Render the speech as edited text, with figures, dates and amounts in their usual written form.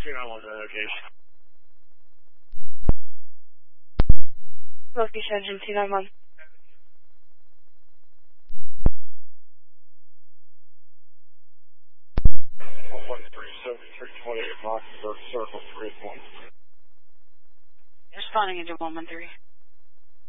291 location. Location engine 291. 113, 7328, Mockingbird Circle 3 1. Responding into 113.